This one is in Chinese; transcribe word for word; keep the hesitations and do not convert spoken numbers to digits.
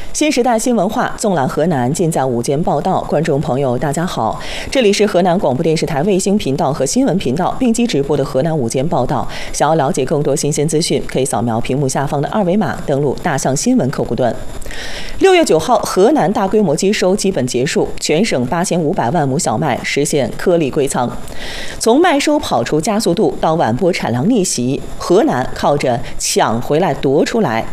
新时代新文化纵览河南，尽在午间报道。观众朋友，大家好，这里是河南广播电视台卫星频道和新闻频道并机直播的河南午间报道。想要了解更多新鲜资讯，可以扫描屏幕下方的二维码，登录大象新闻客户端。六月九号，河南大规模机收基本结束，全省八千五百万亩小麦实现颗粒归仓。从麦收跑出加速度到晚播产量逆袭，河南靠着抢回来夺出来，